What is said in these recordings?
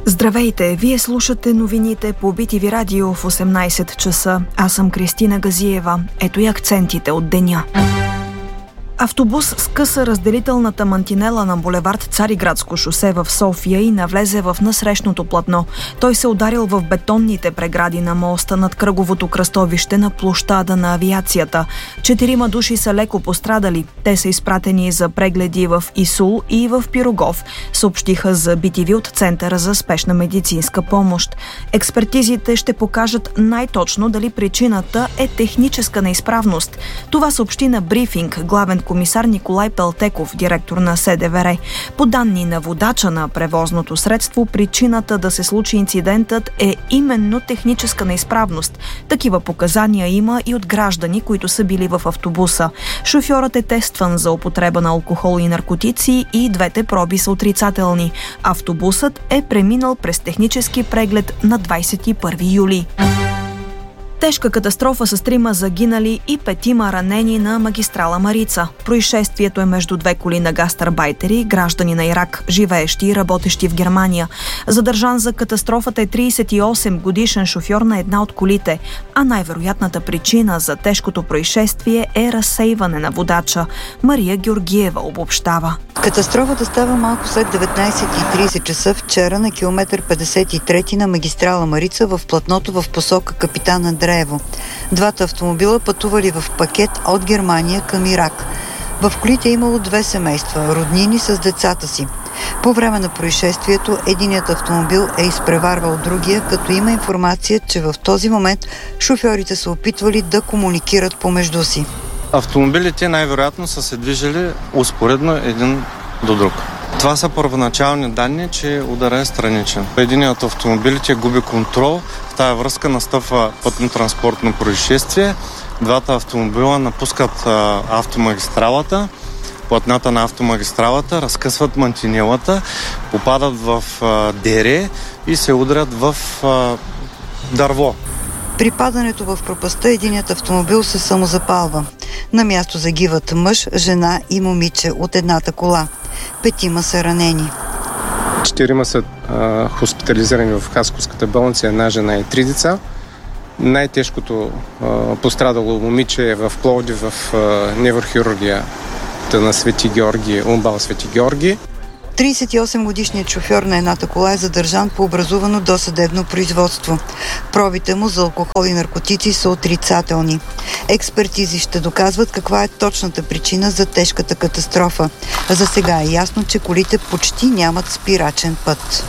Здравейте! Вие слушате новините по BTV Радио в 18 часа. Аз съм Кристина Газиева. Ето и акцентите от деня. Автобус скъса разделителната мантинела на булевард Цариградско шосе в София и навлезе в насрещното платно. Той се ударил в бетонните прегради на моста над кръговото кръстовище на площада на авиацията. 4 души са леко пострадали. Те са изпратени за прегледи в ИСУЛ и в Пирогов, съобщиха за BTV от Центъра за спешна медицинска помощ. Експертизите ще покажат най-точно дали причината е техническа неизправност. Това съобщи на брифинг главен комисар Николай Пелтеков, директор на СДВР. По данни на водача на превозното средство, причината да се случи инцидентът е именно техническа неизправност. Такива показания има и от граждани, които са били в автобуса. Шофьорът е тестван за употреба на алкохол и наркотици и двете проби са отрицателни. Автобусът е преминал през технически преглед на 21 юли. Тежка катастрофа с 3 загинали и 5 ранени на магистрала Марица. Произшествието е между две коли на гастарбайтери, граждани на Ирак, живеещи и работещи в Германия. Задържан за катастрофата е 38-годишен шофьор на една от колите, а най-вероятната причина за тежкото произшествие е разсейване на водача. Мария Георгиева обобщава. Катастрофата става малко след 19:30 часа вчера на километър 53 на магистрала Марица в платното в посока Капитан Андреево. Двата автомобила пътували в пакет от Германия към Ирак. В колите е имало 2 семейства, роднини с децата си. По време на происшествието единият автомобил е изпреварвал другия, като има информация, че в този момент шофьорите са опитвали да комуникират помежду си. Автомобилите най-вероятно са се движили успоредно един до друг. Това са първоначални данни, че ударът е страничен. Единият от автомобилите губи контрол, в тая връзка настъпва пътно-транспортно происшествие. Двата автомобила напускат автомагистралата, платната на автомагистралата, разкъсват мантинелата, попадат в дере и се удрят в дърво. При падането в пропастта единият автомобил се самозапалва. На място загиват мъж, жена и момиче от едната кола. 5 са ранени. 4 са хоспитализирани в Хасковската болница, една жена и 3 деца. Най-тежкото пострадало момиче е в Пловдив в неврохирургията на Свети Георги, УМБАЛ Свети Георги. 38-годишният шофьор на едната кола е задържан по образувано досъдебно производство. Пробите му за алкохол и наркотици са отрицателни. Експертизи ще доказват каква е точната причина за тежката катастрофа. За сега е ясно, че колите почти нямат спирачен път.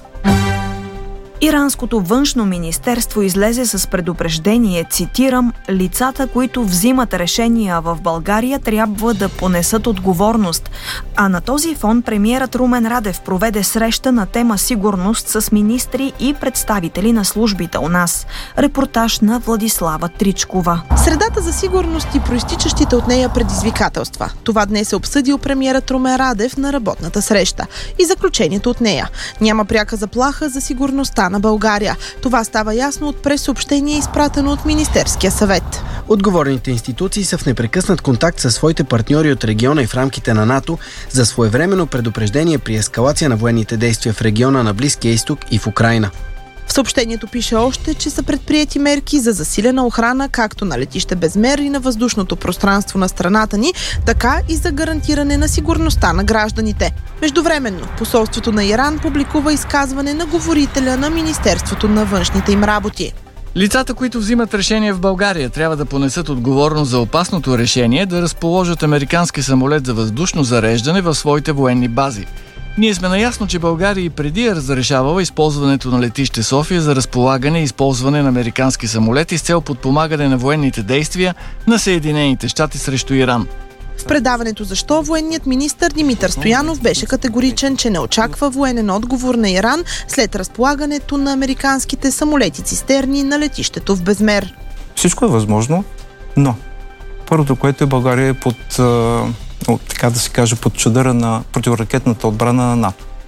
Иранското външно министерство излезе с предупреждение, цитирам, лицата, които взимат решения в България, трябва да понесат отговорност. А на този фон премиерът Румен Радев проведе среща на тема сигурност с министри и представители на службите у нас. Репортаж на Владислава Тричкова. Средата за сигурност и проистичащите от нея предизвикателства. Това днес е обсъдил премиерът Румен Радев на работната среща. И заключението от нея. Няма пряка заплаха за сигурността на България. Това става ясно от пресъобщение, изпратено от Министерския съвет. Отговорните институции са в непрекъснат контакт със своите партньори от региона и в рамките на НАТО за своевременно предупреждение при ескалация на военните действия в региона на Близкия изток и в Украйна. В съобщението пише още, че са предприети мерки за засилена охрана както на летище Безмер и на въздушното пространство на страната ни, така и за гарантиране на сигурността на гражданите. Междувременно, посолството на Иран публикува изказване на говорителя на Министерството на външните им работи. Лицата, които взимат решение в България, трябва да понесат отговорност за опасното решение да разположат американски самолет за въздушно зареждане в своите военни бази. Ние сме наясно, че България и преди е разрешавала използването на летище София за разполагане и използване на американски самолети с цел подпомагане на военните действия на Съединените щати срещу Иран. В предаването «Защо» военният министър Димитър Стоянов беше категоричен, че не очаква военен отговор на Иран след разполагането на американските самолети-цистерни на летището в Безмер. Всичко е възможно, но първото, което е България е така да се каже, под чадъра на противоракетната отбрана на НАТО.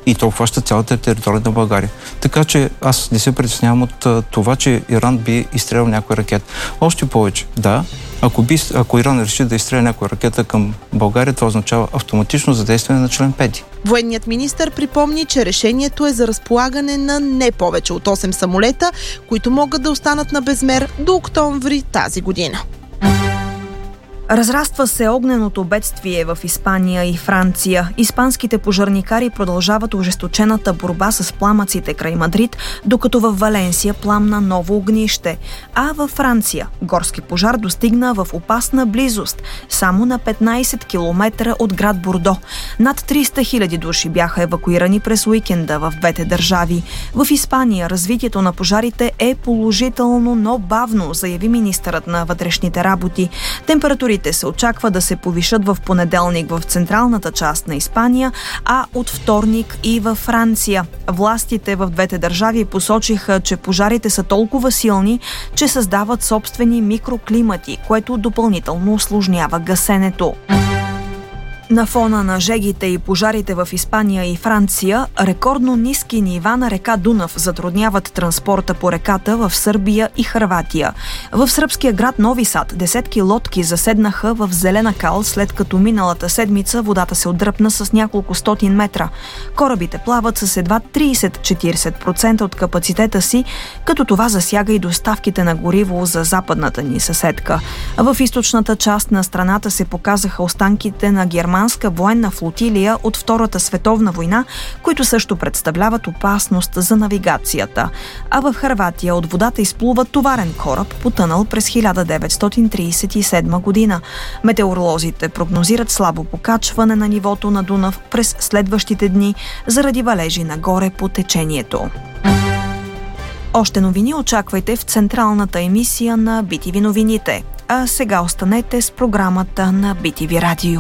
и то обхваща цялата територия на България. Така че аз не се притеснявам от това, че Иран би изстрелял някоя ракета. Още повече, да, ако Иран реши да изстреля някоя ракета към България, това означава автоматично задействане на член 5. Военният министър припомни, че решението е за разполагане на не повече от 8 самолета, които могат да останат на безмер до октомври тази година. Разраства се огненото бедствие в Испания и Франция. Испанските пожарникари продължават ожесточената борба с пламъците край Мадрид, докато в Валенсия пламна ново огнище. А във Франция горски пожар достигна в опасна близост, само на 15 км от град Бордо. Над 300 000 души бяха евакуирани през уикенда в двете държави. В Испания развитието на пожарите е положително, но бавно, заяви министърът на вътрешните работи. Температурите се очаква да се повишат в понеделник в централната част на Испания, а от вторник и във Франция. Властите в двете държави посочиха, че пожарите са толкова силни, че създават собствени микроклимати, което допълнително усложнява гасенето. На фона на жегите и пожарите в Испания и Франция, рекордно ниски нива на река Дунав затрудняват транспорта по реката в Сърбия и Хърватия. В сръбския град Нови Сад десетки лодки заседнаха в зелена кал, след като миналата седмица водата се отдръпна с няколко стотин метра. Корабите плават с едва 30-40% от капацитета си, като това засяга и доставките на гориво за западната ни съседка. В източната част на страната се показаха останките на германска военна флотилия от Втората световна война, които също представляват опасност за навигацията. А в Хърватия от водата изплува товарен кораб, потънал през 1937 година. Метеоролозите прогнозират слабо покачване на нивото на Дунав през следващите дни заради валежи нагоре по течението. Още новини очаквайте в централната емисия на BTV новините. А сега останете с програмата на BTV Радио.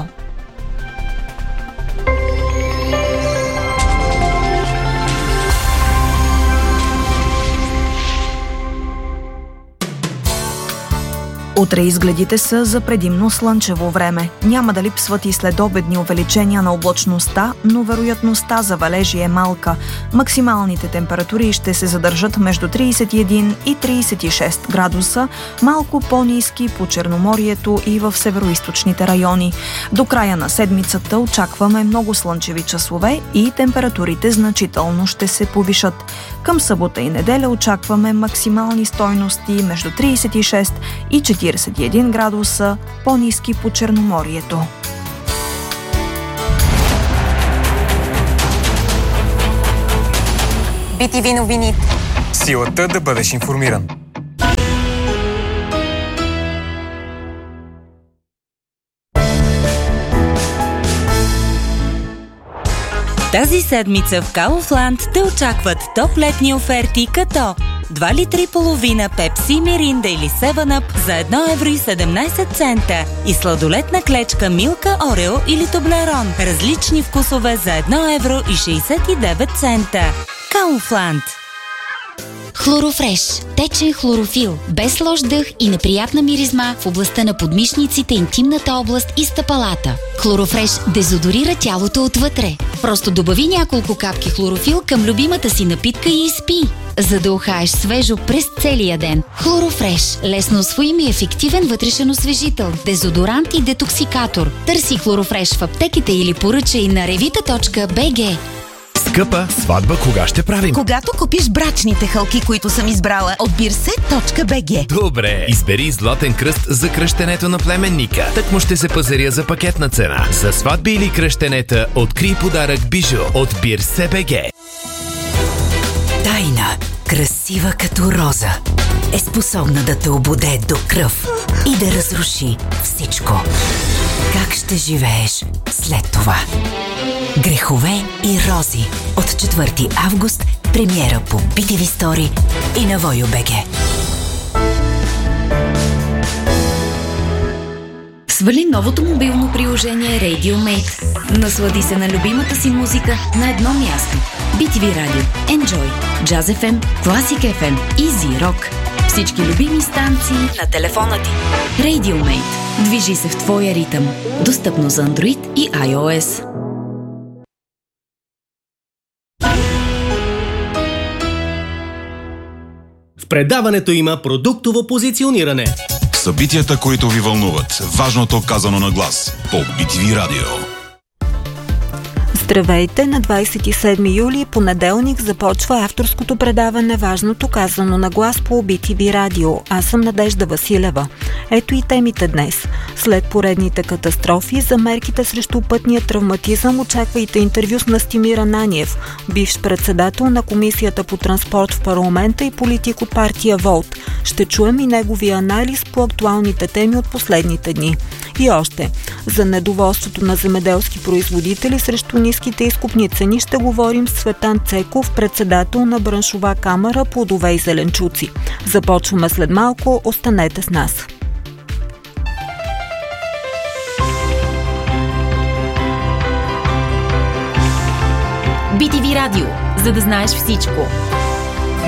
Утре изгледите са за предимно слънчево време. Няма да липсват и следобедни увеличения на облачността, но вероятността за валежи е малка. Максималните температури ще се задържат между 31 и 36 градуса, малко по-ниски по Черноморието и в североизточните райони. До края на седмицата очакваме много слънчеви часове и температурите значително ще се повишат. Към събота и неделя очакваме максимални стойности между 36 и 41 градуса, по-ниски по Черноморието. BTV новини. Силата да бъдеш информиран. Тази седмица в Kaufland те очакват топ летни оферти като 2 литра и половина Пепси, Миринда или 7 Up за 1,17 евро и сладолетна клечка Милка, Орео или Тоблерон. Различни вкусове за 1,69 евро. Kaufland. Хлорофреш – течен хлорофил, без лош дъх и неприятна миризма в областта на подмишниците, интимната област и стъпалата. Хлорофреш дезодорира тялото отвътре. Просто добави няколко капки хлорофил към любимата си напитка и изпи, за да ухаеш свежо през целия ден. Хлорофреш – лесно усвоим и ефективен вътрешен освежител, дезодорант и детоксикатор. Търси Хлорофреш в аптеките или поръчай на revita.bg. Скъпа сватба кога ще правим? Когато купиш брачните хълки, които съм избрала от birset.bg. Добре, избери златен кръст за кръщенето на племенника. Так му ще се пазаря за пакетна цена. За сватби или кръщенета открий подарък бижу от birset.bg. Тайна, красива като роза, е способна да те ободе до кръв и да разруши всичко. Как ще живееш след това? Грехове и рози от 4 август, премиера по BTV Story и на Voyo.bg. Свали новото мобилно приложение RadioMate. Наслади се на любимата си музика на едно място. BTV Radio, Enjoy, Jazz FM, Classic FM, Easy Rock. Всички любими станции на телефона ти. RadioMate. Движи се в твоя ритъм. Достъпно за Android и iOS. Предаването има продуктово позициониране. Събитията, които ви вълнуват. Важното казано на глас. По BTV Радио. Здравейте! На 27 юли, понеделник, започва авторското предаване "Важното казано на глас" по BTV Радио. Аз съм Надежда Василева. Ето и темите днес. След поредните катастрофи, за мерките срещу пътния травматизъм очаквайте интервю с Настимир Ананиев, бивш председател на Комисията по транспорт в парламента и политик от партия ВОЛТ. Ще чуем и неговия анализ по актуалните теми от последните дни. И още, за недоволството на земеделски производители срещу ниските изкупни цени ще говорим с Цветан Цеков, председател на браншова камара "Плодове и зеленчуци". Започваме след малко, останете с нас. BTV Радио, за да знаеш всичко.